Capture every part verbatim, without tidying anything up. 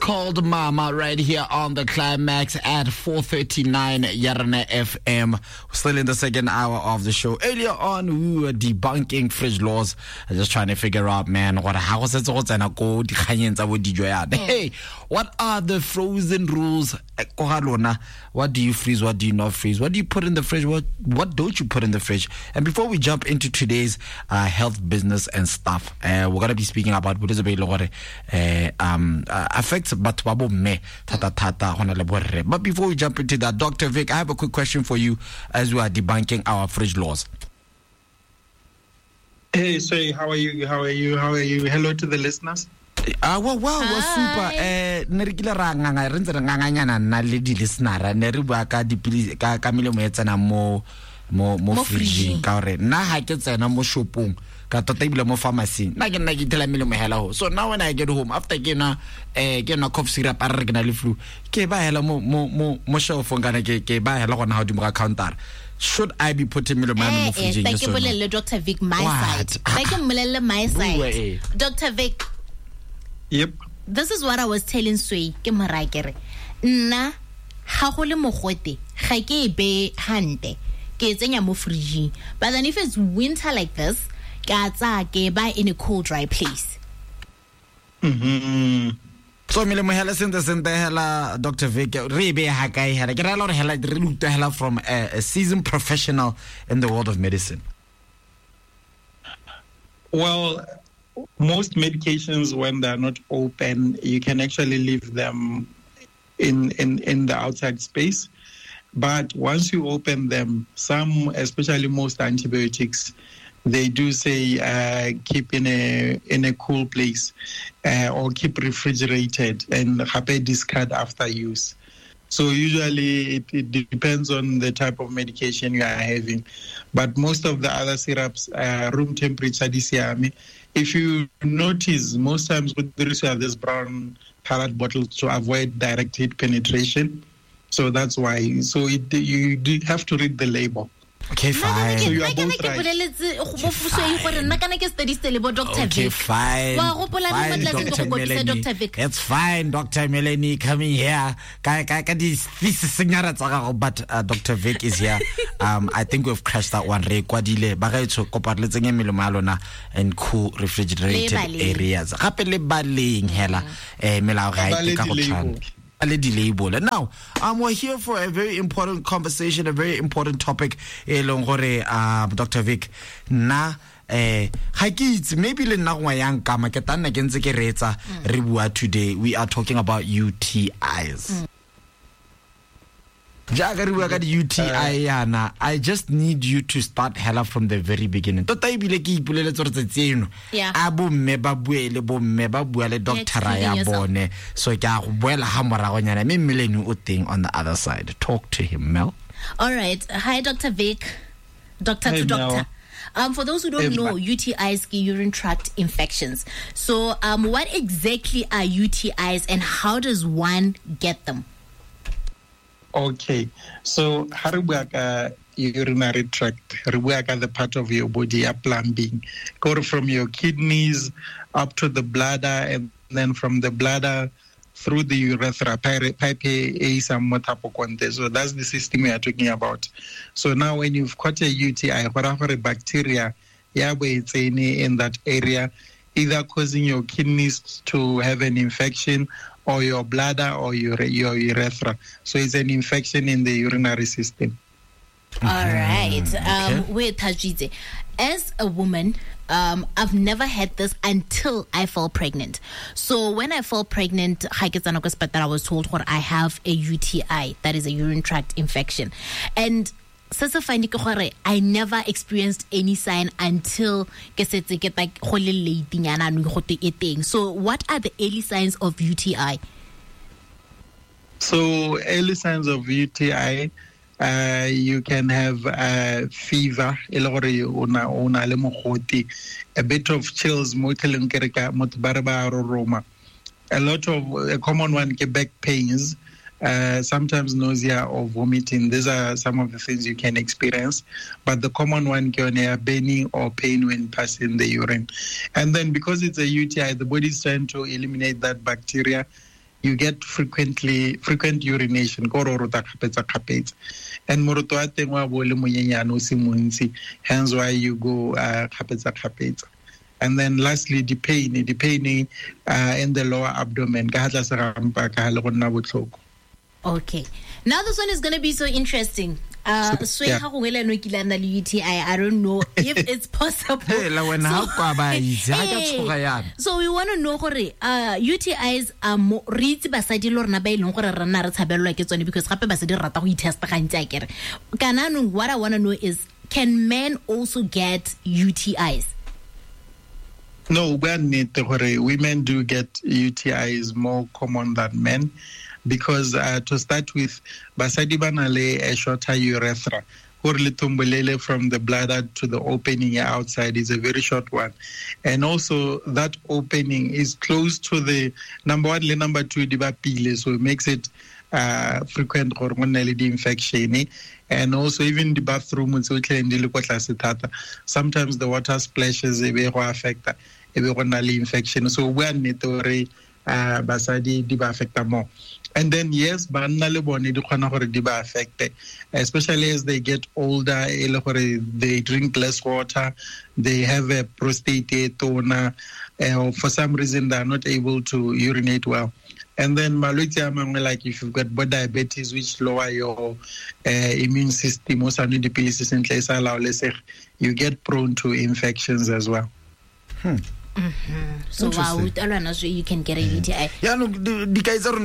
called Mama right here on the Climax at four thirty-nine Yarana F M. Still in the second hour of the show. Earlier on, we were debunking fridge laws. Just trying to figure out, man, what how was it? Hey, what are the frozen rules? What do you freeze? What do you not freeze? What do you put in the fridge? What what don't you put in the fridge? And before we jump into today's uh, health, business, and stuff, uh, we're gonna be speaking about what is about uh, um uh, affects but me tata tata. But before we jump into that, Doctor Vic, I have a quick question for you as we are debunking our fridge laws. Hey, Sway, how are you? How are you? How are you? Hello to the listeners. Ah, uh, well, well, well, super. Eh, nerikila ranga renze ranga nyana na lady listener. Neribu ka dipili ka kamile mo etsana mo mo mo fridge ka re na ha ke tsena mo shopong ka tota ibile mo pharmacy na ke nna ke tela mele mo hela ho. So now when I get home after ke na eh ke na cough syrup a re ke na le flu ke ba hela mo mo mo mo shelf ngana ke ke ba hela gona ha di mo ka counter. Should I be putting me man mo fridge? Thank you bolelle Doctor Vic my side. Thank you bolelle my side. Doctor Vic. Yep. This is what I was telling Sway ke morakere. Nna ha go le mogote ga ke be hante ke tsenya mo fridge. But then if it's winter like this, ka tsa ke ba in a cool dry place. Mhm. So mele mo hela sente sente hela Doctor Vic re be ha kai hela ke ra lo hela re luta hela from a, a seasoned professional in the world of medicine. Well, most medications, when they're not open, you can actually leave them in, in, in the outside space. But once you open them, some, especially most antibiotics, they do say uh, keep in a in a cool place uh, or keep refrigerated and have a discard after use. So usually it, it depends on the type of medication you are having. But most of the other syrups, uh, room temperature, D C M, if you notice, most times there is this brown colored bottle to avoid direct heat penetration. So that's why. So it, you do have to read the label. Okay, fine. So you are both right. Okay, fine. Fine, Doctor Melanie. It's fine, Doctor Melanie, coming here. But uh, Doctor Vic is here. Um, I think we've crashed that one. And cool refrigerated areas. Now, um, we're here for a very important conversation, a very important topic. Uh, Doctor Vic, na eh maybe le nna ngwa yang ka maketana ke ntse ke retsa re bua today. We are talking about U T Is. Jaga re bua ka di U T I yana. I just need you to start hella from the very beginning. Tota ibile ke ipulele tsore tseno. Abo mme ba buele bo mme ba bua le doctor ya bone. So ke a go boela ha morago nyana me mmeleni o teng on the other side. Talk to him, Mel. All right. Hi, Doctor Vic. Doctor Hey, to Mel. doctor. Um, for those who don't Hey, know, Ma- U T Is, urine tract infections. So, um, what exactly are U T Is and how does one get them? Okay, so haribuaka urinary tract, haribuaka the part of your body, a plumbing, go from your kidneys up to the bladder, and then from the bladder through the urethra, pipe A, some motapoconte. So that's the system we are talking about. So now, when you've caught a U T I, whatever a bacteria, yeah, it's any in that area, either causing your kidneys to have an infection, or your bladder or your your urethra. So it's an infection in the urinary system. All right. Um, okay. Wait, Tajite. As a woman, um, I've never had this until I fell pregnant. So when I fell pregnant, I was told what I have a U T I, that is a urine tract infection. And I never experienced any sign until so what are the early signs of U T I? So early signs of U T I, uh, you can have uh, fever, a bit of chills, a lot of a common one, back pains. Uh, sometimes nausea or vomiting. These are some of the things you can experience. But the common one can be burning or pain when passing the urine. And then because it's a U T I, the body is trying to eliminate that bacteria. you get frequently frequent urination ko ro rota khapetsa khapetsa, and moroto wa teng wa bo le monyenyane o se montsi, hence why you go uh, khapetsa khapetsa. And then lastly, the pain, the pain uh, in the lower abdomen. Okay. Now this one is going to be so interesting. Uh, so yeah. U T I, I don't know if it's possible. Hey, hey. So we want to know uh, U T Is are more riti basadi lorna ba ilong gore rena re tshabelwa ke tsone because gape basadi rata go itest gantsi akere. Kananong, what I want to know is, can men also get U T Is? No, women do get U T Is more common than men, because uh, to start with, basadi banale a shorter urethra. From the bladder to the opening outside is a very short one, and also that opening is close to the number one, number two, so it makes it uh, frequent hormonal infection. And also even the bathroom, sometimes the water splashes affect infection. So we need to uh, basadi diba affect more. And then yes, banna le bone di khona gore di ba affected, especially as they get older. They drink less water, they have a prostate tona, uh, for some reason they are not able to urinate well. And then malwetse a mangwe, like if you've got diabetes, which lower your uh, immune system, you get prone to infections as well. Hmm. Mm-hmm. So wow, you can get a U T I. Yeah, no, the guys are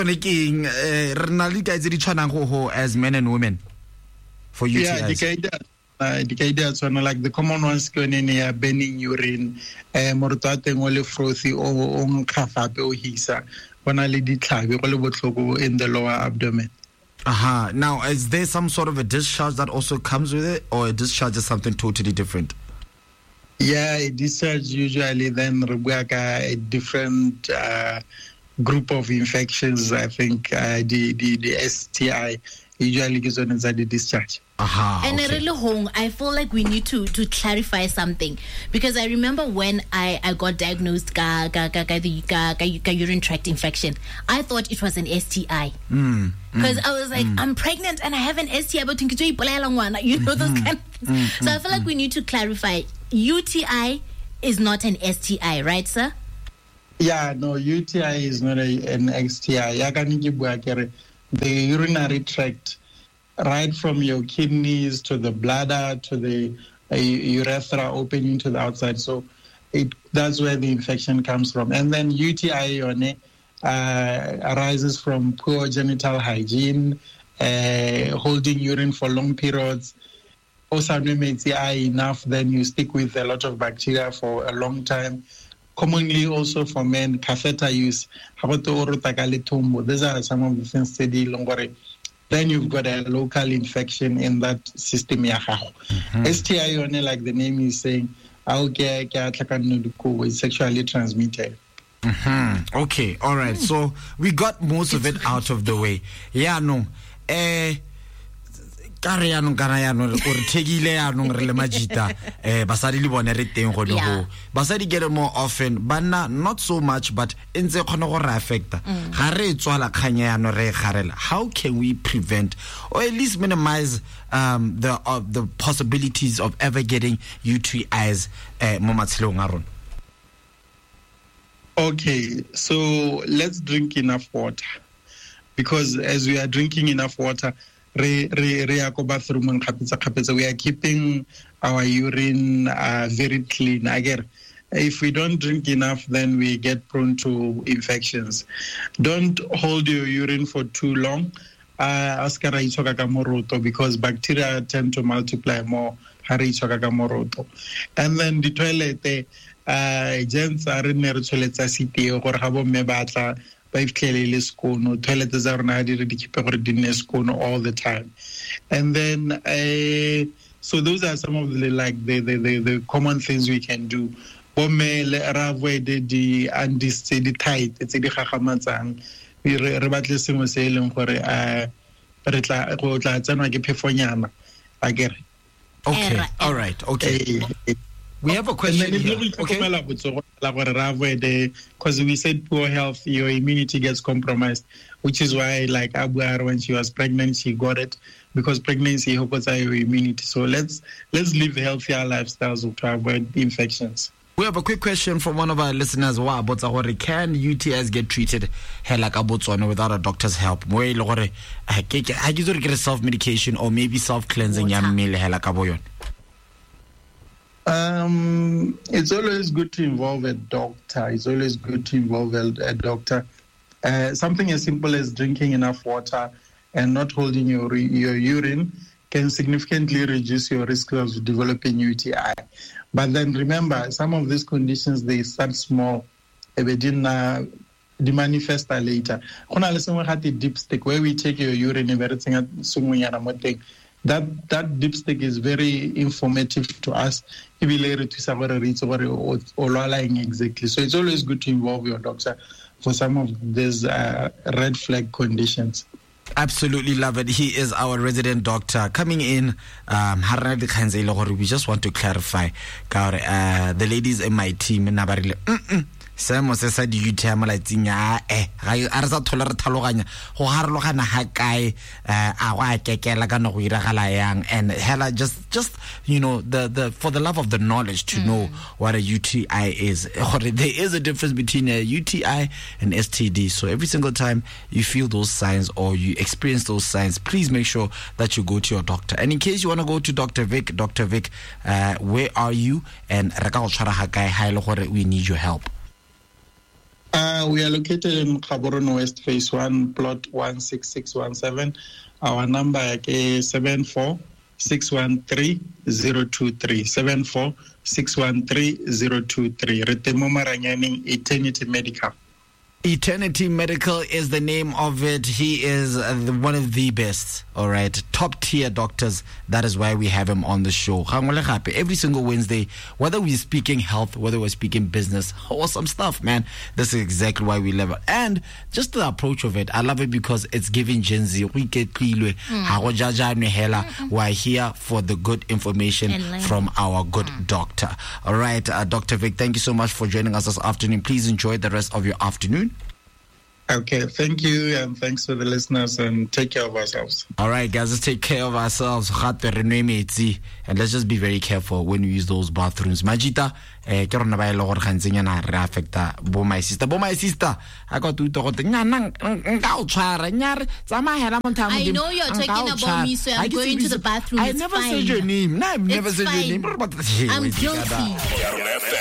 not as men and women for U T Is. Yeah, the idea so like the common ones going in here, burning urine, morotate ngole frothy or on kafape o hisa, only di tlhabe go le botlhoko in the lower abdomen. Aha. Uh-huh. Now, is there some sort of a discharge that also comes with it, or a discharge is something totally different? Yeah, a discharge usually then a different uh, group of infections. I think uh, the, the the S T I usually gives on inside the discharge. Aha, and okay. really home, I feel like we need to to clarify something, because I remember when I, I got diagnosed ga, ga, ga, ga, the ga, ga, ga urine tract infection, I thought it was an S T I. Mm, because mm, I was like, mm. I'm pregnant and I have an S T I, but you know, those kind of things. Mm, so I feel like we need to clarify. U T I is not an S T I, right, sir? Yeah, no, U T I is not a, an S T I. The urinary tract, right from your kidneys to the bladder to the uh, urethra opening to the outside. So it that's where the infection comes from. And then U T I uh, arises from poor genital hygiene, uh, holding urine for long periods. Also, enough, then you stick with a lot of bacteria for a long time. Commonly also for men, catheter use. These are some of the things that then you've got a local infection in that system. Mm-hmm. S T I, like the name is saying, is sexually transmitted. Mm-hmm. Okay, all right. Mm. So we got most of it out of the way. Yeah, no. Eh, Kariano Garayano or Tegile Anong Relemajita, eh, Basadi Libone Retain Hodo. Basadi get it more often, but not, not so much, but in the Conora effect. Hare Twala Kanyano Re Harel. How can we prevent or at least minimize um, the uh, the possibilities of ever getting U T Is, eh, Momatslo Ngaron? Okay, so let's drink enough water, because as we are drinking enough water, we are keeping our urine uh, very clean. Again, if we don't drink enough, then we get prone to infections. Don't hold your urine for too long, uh, because bacteria tend to multiply more. And then the toilet, uh, gents are in the toilet, or have me batla. Toilet all the time. And then uh, so those are some of the like the the, the, the common things we can do. Avoid the unsteady tight. It's the khakamatsang. We rebattle sengwe se eleng gore a re tla go tla tsena ke phefonyana. I get it. Okay. All right. Okay. We have a question here. Okay. Because we said poor health, your immunity gets compromised, which is why, like Abuar, when she was pregnant, she got it because pregnancy helps your immunity. So let's let's live healthier lifestyles to avoid infections. We have a quick question from one of our listeners. Can U T Is get treated like without a doctor's help? Self-medication or maybe self-cleansing? Um, it's always good to involve a doctor. It's always good to involve a, a doctor. Uh, something as simple as drinking enough water and not holding your your urine can significantly reduce your risk of developing U T I. But then remember, some of these conditions, they start small. They didn't uh, they manifest later. The dipstick, where we take your urine, that that dipstick is very informative to us. Exactly. So it's always good to involve your doctor for some of these uh, red flag conditions. Absolutely love it. He is our resident doctor coming in. Um, we just want to clarify, uh, the ladies in my team, Samo se sa di U T I malatsing eh ga re sa thola re thaloganya go harologana ha kae a wa kekela ka no go iragala yang, and hella just just you know the the for the love of the knowledge to mm. know what a U T I is. There is a difference between a U T I and S T D. So every single time you feel those signs or you experience those signs, please make sure that you go to your doctor. And in case you want to go to Doctor Vic, Doctor Vic, uh, where are you? And we need your help. Uh, we are located in Gaborone West, Phase one, Plot one six six one seven. Our number is seven four six one three zero two three. seven four six one three zero two three. Retemo Maranyani, Eternity Medical. Eternity Medical is the name of it. He is uh, the, one of the best, all right, top tier doctors. That is why we have him on the show. Every single Wednesday, whether we're speaking health, whether we're speaking business, awesome stuff, man. This is exactly why we love it. And just the approach of it, I love it because it's giving Gen Z. We get mm. We're here for the good information from our good mm. doctor. All right, uh, Doctor Vic, thank you so much for joining us this afternoon. Please enjoy the rest of your afternoon. Okay, thank you, and thanks to the listeners, and take care of ourselves. All right, guys, let's take care of ourselves. And let's just be very careful when we use those bathrooms. Majita, eh, ke rona ba ile gore gantsenya na re affecta bo my sister. Bo my sister, I got to talk to nka o tshwara nyare tsama hela motho I know you're talking about me, so I'm going to the bathroom. I never said your name. No, I've never said your name. I'm guilty.